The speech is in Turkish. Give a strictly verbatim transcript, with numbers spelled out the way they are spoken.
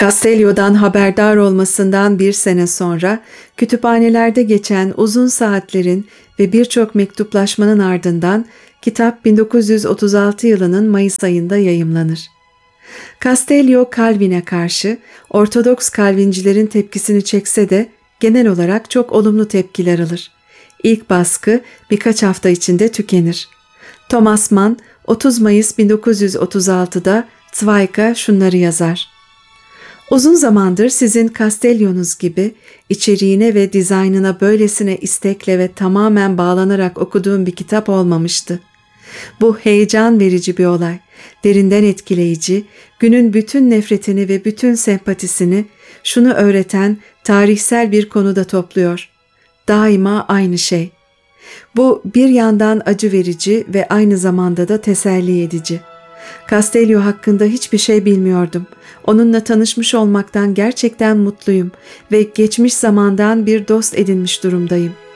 Castello'dan haberdar olmasından bir sene sonra kütüphanelerde geçen uzun saatlerin ve birçok mektuplaşmanın ardından kitap bin dokuz yüz otuz altı yılının Mayıs ayında yayımlanır. Castello, Calvin'e karşı Ortodoks Calvincilerin tepkisini çekse de genel olarak çok olumlu tepkiler alır. İlk baskı birkaç hafta içinde tükenir. Thomas Mann otuz Mayıs bin dokuz yüz otuz altıda Zweig'a şunları yazar: "Uzun zamandır sizin Castello'nuz gibi içeriğine ve dizaynına böylesine istekle ve tamamen bağlanarak okuduğum bir kitap olmamıştı. Bu heyecan verici bir olay, derinden etkileyici, günün bütün nefretini ve bütün sempatisini şunu öğreten tarihsel bir konuda topluyor. Daima aynı şey. Bu bir yandan acı verici ve aynı zamanda da teselli edici. Castello hakkında hiçbir şey bilmiyordum. Onunla tanışmış olmaktan gerçekten mutluyum ve geçmiş zamandan bir dost edinmiş durumdayım.